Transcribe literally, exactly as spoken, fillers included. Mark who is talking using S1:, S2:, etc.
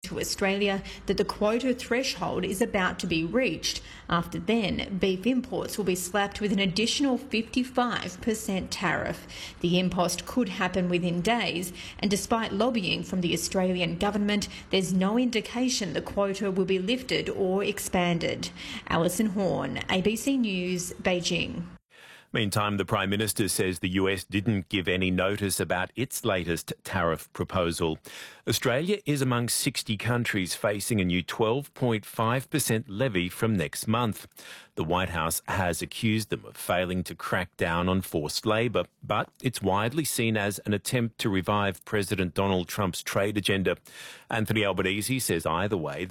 S1: to Australia that the quota threshold is about to be reached. After then, beef imports will be slapped with an additional fifty-five percent tariff. The impost could happen within days, and despite lobbying from the Australian government, there's no indication the quota will be lifted or expanded. Alison Horn, A B C News, Beijing.
S2: Meantime, the Prime Minister says the U S didn't give any notice about its latest tariff proposal. Australia is among sixty countries facing a new twelve point five percent levy from next month. The White House has accused them of failing to crack down on forced labour, but it's widely seen as an attempt to revive President Donald Trump's trade agenda. Anthony Albanese says either way,